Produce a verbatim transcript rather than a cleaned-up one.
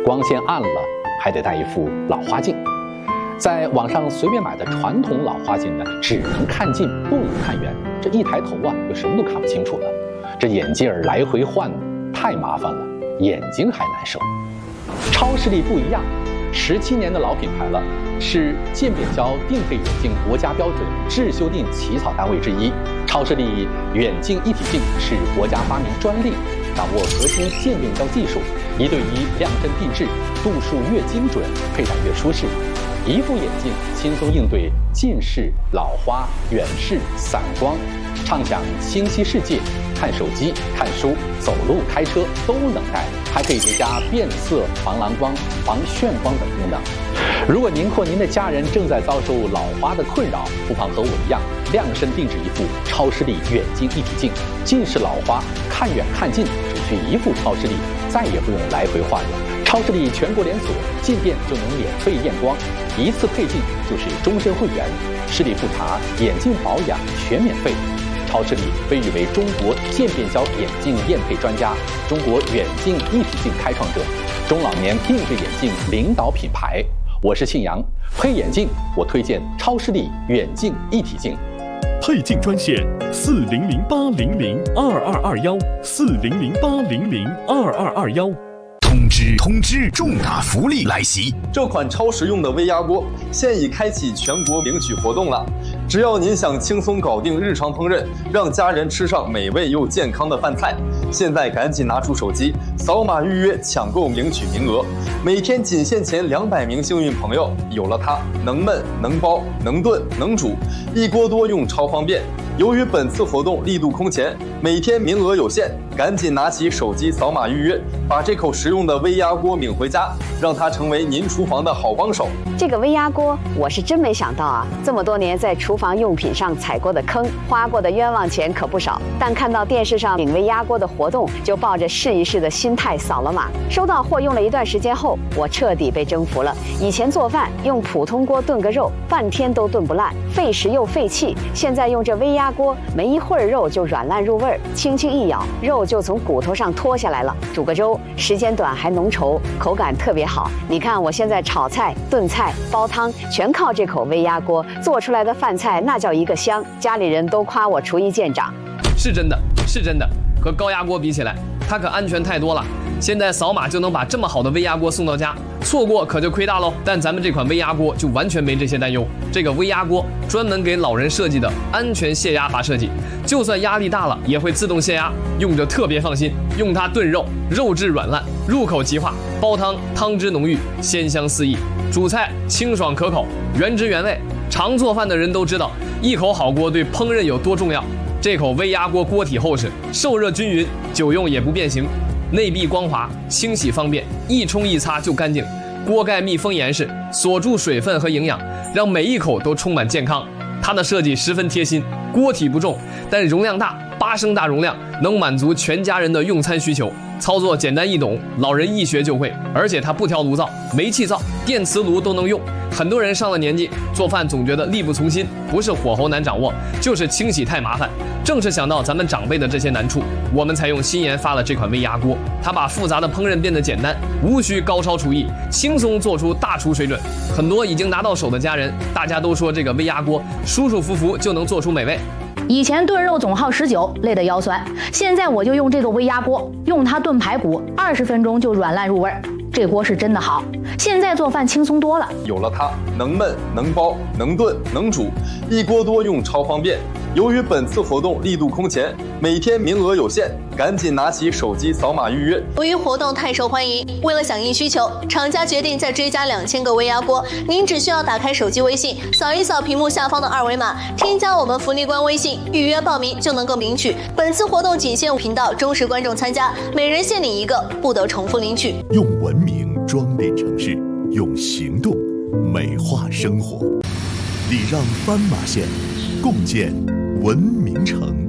光线暗了，还得戴一副老花镜。在网上随便买的传统老花镜呢，只能看近不能看远，这一抬头啊，就什么都看不清楚了。这眼镜儿来回换太麻烦了，眼睛还难受。超视力不一样，十七年的老品牌了，是渐变焦定配眼镜国家标准质修订起草单位之一。超视力远近一体镜是国家发明专利，掌握核心渐变焦技术，一对一量身定制，度数越精准，佩戴越舒适。一副眼镜轻松应对近视、老花、远视、散光，畅享清晰世界，看手机、看书、走路、开车都能戴，还可以叠加变色、防蓝光、防眩光等功能。如果您或您的家人正在遭受老花的困扰，不妨和我一样，量身定制一副超视力远近一体镜，近视老花看远看近只需一副超视力，再也不用来回换了。超视力全国连锁，进店就能免费验光，一次配镜就是终身会员，视力复查、眼镜保养全免费。超视力被誉为中国渐变焦眼镜验配专家，中国远近一体镜开创者，中老年定制眼镜领导品牌。我是信阳，配眼镜我推荐超视力远近一体镜。 配镜专线四零零八零零二二二幺四零零八零零二二二幺。 通知通知，重大福利来袭！ 这款超实用的微压锅现已开启全国领取活动了。只要您想轻松搞定日常烹饪，让家人吃上美味又健康的饭菜，现在赶紧拿出手机，扫码预约抢购领取名额。每天仅限前两百名幸运朋友，有了它，能焖能包能炖能煮，一锅多用超方便。由于本次活动力度空前，每天名额有限，赶紧拿起手机扫码预约，把这口实用的微压锅领回家，让它成为您厨房的好帮手。 这个微压锅，我是真没想到啊！这么多年在厨房用品上踩过的坑，花过的冤枉钱可不少。但看到电视上领微压锅的活动，就抱着试一试的心态扫了码。收到货用了一段时间后，我彻底被征服了。以前做饭用普通锅炖个肉，半天都炖不烂，费时又费气。现在用这微压锅，没一会儿肉就软烂入味儿，轻轻一咬，肉就从骨头上脱下来了。煮个粥，时间短还浓稠，口感特别好。你看我现在炒菜、炖菜、煲汤，全靠这口微压锅做出来的饭菜，那叫一个香。家里人都夸我厨艺见长。 是真的，是真的，和高压锅比起来，它可安全太多了。现在扫码就能把这么好的微压锅送到家，错过可就亏大喽。但咱们这款微压锅就完全没这些担忧。这个微压锅专门给老人设计的安全泄压阀设计，就算压力大了也会自动泄压，用着特别放心。用它炖肉，肉质软烂，入口即化；煲汤，汤汁浓郁，鲜香四溢；煮菜清爽可口，原汁原味。常做饭的人都知道，一口好锅对烹饪有多重要。这口微压锅锅体厚实，受热均匀，久用也不变形。内壁光滑，清洗方便，一冲一擦就干净。锅盖密封严实，锁住水分和营养，让每一口都充满健康。它的设计十分贴心，锅体不重，但容量大，八升大容量，能满足全家人的用餐需求。操作简单易懂，老人一学就会。而且它不挑炉灶，煤气灶、电磁炉都能用。很多人上了年纪，做饭总觉得力不从心，不是火候难掌握，就是清洗太麻烦。正是想到咱们长辈的这些难处，我们才用新研发了这款微压锅。它把复杂的烹饪变得简单，无需高超厨艺，轻松做出大厨水准。很多已经拿到手的家人，大家都说这个微压锅舒舒服服就能做出美味。 以前炖肉总耗十九，累得腰酸，现在我就用这个微压锅，用它炖排骨，二十分钟就软烂入味儿。这锅是真的好，现在做饭轻松多了。 有了它，能焖能包能炖能煮，一锅多用超方便。由于本次活动力度空前，每天名额有限，赶紧拿起手机扫码预约。 由于活动太受欢迎，为了响应需求，厂家决定再追加两千个微压锅。您只需要打开手机微信，扫一扫屏幕下方的二维码，添加我们福利官微信，预约报名就能够领取。本次活动仅限频道忠实观众参加，每人限领一个，不得重复领取。 用文明装点城市，用行动美化生活。礼让斑马线，共建文明城。